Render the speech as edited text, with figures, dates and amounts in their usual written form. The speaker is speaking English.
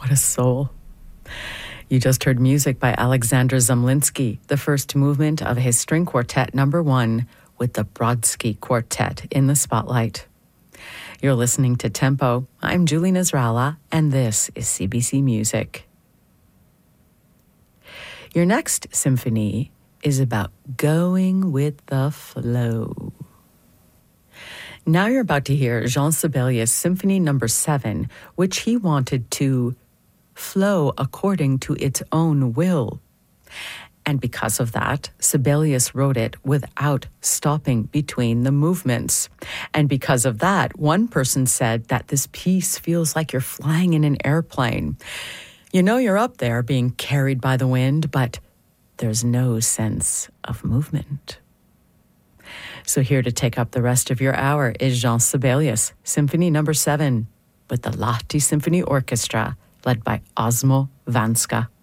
What a soul. You just heard music by Alexander Zemlinsky, the first movement of his string quartet number 1 with the Brodsky Quartet in the spotlight. You're listening to Tempo. I'm Julie Nasrallah, and this is CBC Music. Your next symphony is about going with the flow. Now you're about to hear Jean Sibelius' Symphony No. 7, which he wanted to flow according to its own will. And because of that, Sibelius wrote it without stopping between the movements. And because of that, one person said that this piece feels like you're flying in an airplane. You know you're up there being carried by the wind, but there's no sense of movement. So here to take up the rest of your hour is Jean Sibelius, Symphony No. 7, with the Lahti Symphony Orchestra, led by Osmo Vanska.